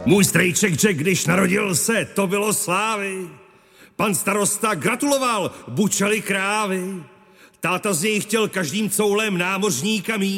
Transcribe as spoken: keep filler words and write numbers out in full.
Můj strejček Jack, když narodil se, to bylo slávy. Pan starosta gratuloval, bučely krávy. Táta z něj chtěl každým coulem námořníka mít.